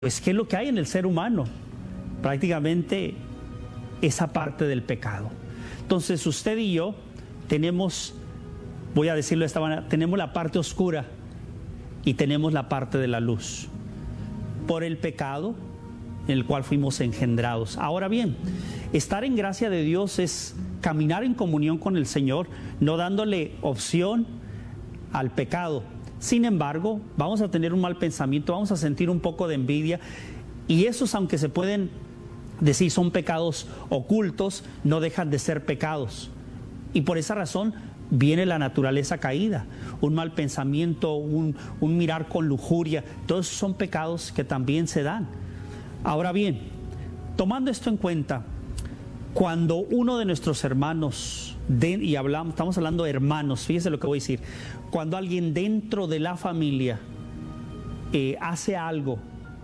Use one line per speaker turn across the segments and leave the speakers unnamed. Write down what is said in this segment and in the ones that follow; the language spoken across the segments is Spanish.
pues, ¿qué es lo que hay en el ser humano? Prácticamente esa parte del pecado. Entonces usted y yo tenemos, voy a decirlo de esta manera, tenemos la parte oscura y tenemos la parte de la luz. Por el pecado en el cual fuimos engendrados. Ahora bien, estar en gracia de Dios es caminar en comunión con el Señor, no dándole opción al pecado. Sin embargo, vamos a tener un mal pensamiento, vamos a sentir un poco de envidia, y esos, aunque se pueden decir son pecados ocultos, no dejan de ser pecados. Y por esa razón viene la naturaleza caída, un mal pensamiento, un mirar con lujuria, todos esos son pecados que también se dan. Ahora bien, tomando esto en cuenta, cuando uno de nuestros hermanos, estamos hablando de hermanos, fíjese lo que voy a decir, cuando alguien dentro de la familia hace algo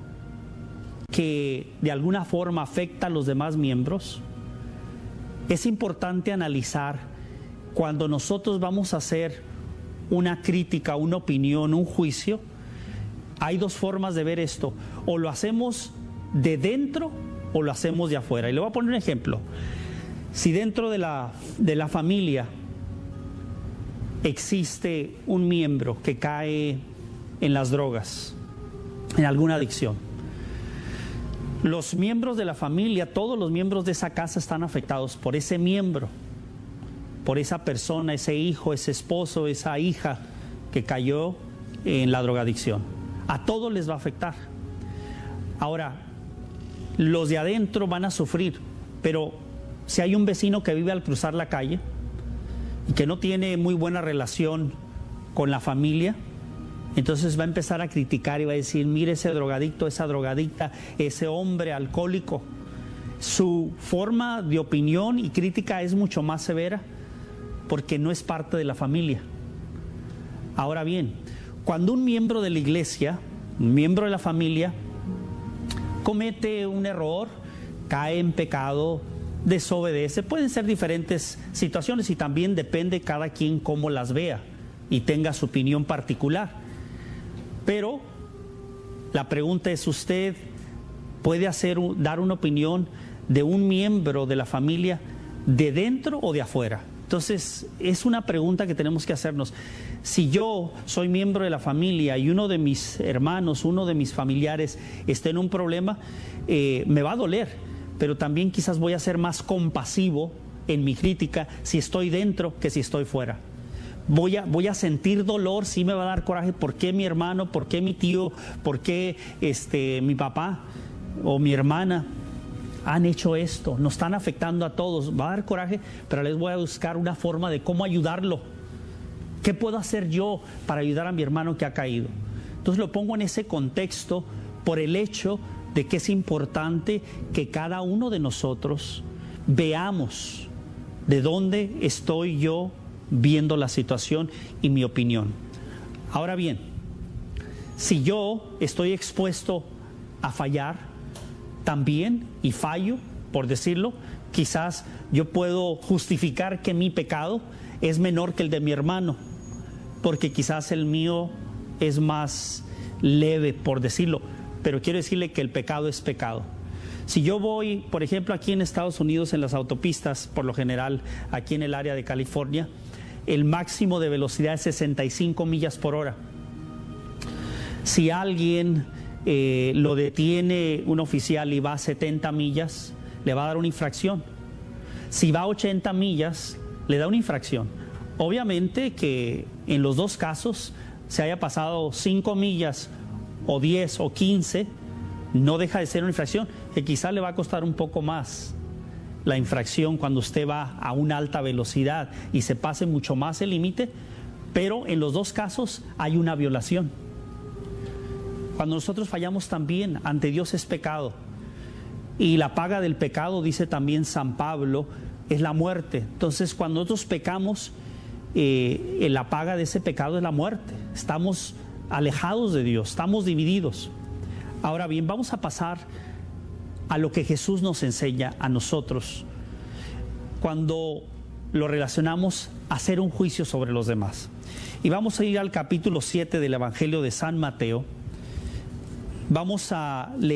que de alguna forma afecta a los demás miembros, es importante analizar cuando nosotros vamos a hacer una crítica, una opinión, un juicio. Hay dos formas de ver esto: o lo hacemos de dentro o lo hacemos de afuera. Y le voy a poner un ejemplo. Si dentro de la familia existe un miembro que cae en las drogas, en alguna adicción, los miembros de la familia, todos los miembros de esa casa están afectados por ese miembro, por esa persona, ese hijo, ese esposo, esa hija que cayó en la drogadicción. A todos les va a afectar. Ahora, los de adentro van a sufrir, pero si hay un vecino que vive al cruzar la calle y que no tiene muy buena relación con la familia, entonces va a empezar a criticar y va a decir: mire ese drogadicto, esa drogadicta, ese hombre alcohólico. Su forma de opinión y crítica es mucho más severa porque no es parte de la familia. Ahora bien, cuando un miembro de la iglesia, un miembro de la familia, comete un error, cae en pecado, desobedece, pueden ser diferentes situaciones y también depende cada quien cómo las vea y tenga su opinión particular. Pero la pregunta es: ¿usted puede dar una opinión de un miembro de la familia de dentro o de afuera? Entonces es una pregunta que tenemos que hacernos. Si yo soy miembro de la familia y uno de mis hermanos, uno de mis familiares está en un problema, me va a doler, pero también quizás voy a ser más compasivo en mi crítica si estoy dentro que si estoy fuera. Voy a sentir dolor, sí me va a dar coraje. ¿Por qué mi hermano? ¿Por qué mi tío? ¿Por qué mi papá o mi hermana han hecho esto? Nos están afectando a todos. Va a dar coraje, pero les voy a buscar una forma de cómo ayudarlo. ¿Qué puedo hacer yo para ayudar a mi hermano que ha caído? Entonces lo pongo en ese contexto por el hecho de que es importante que cada uno de nosotros veamos de dónde estoy yo viendo la situación y mi opinión. Ahora bien, si yo estoy expuesto a fallar también y fallo, por decirlo, quizás yo puedo justificar que mi pecado es menor que el de mi hermano, porque quizás el mío es más leve, por decirlo, pero quiero decirle que el pecado es pecado. Si yo voy, por ejemplo, aquí en Estados Unidos, en las autopistas, por lo general, aquí en el área de California, el máximo de velocidad es 65 millas por hora. Si alguien lo detiene un oficial y va a 70 millas, le va a dar una infracción. Si va a 80 millas, le da una infracción. Obviamente que en los dos casos, se haya pasado 5 millas o 10 o 15, no deja de ser una infracción, que quizá le va a costar un poco más la infracción cuando usted va a una alta velocidad y se pase mucho más el límite, pero en los dos casos hay una violación. Cuando nosotros fallamos también, ante Dios es pecado. Y la paga del pecado, dice también San Pablo, es la muerte. Entonces, cuando nosotros pecamos, la paga de ese pecado es la muerte. Estamos alejados de Dios, estamos divididos. Ahora bien, vamos a pasar a lo que Jesús nos enseña a nosotros cuando lo relacionamos a hacer un juicio sobre los demás. Y vamos a ir al capítulo 7 del Evangelio de San Mateo. Vamos a leer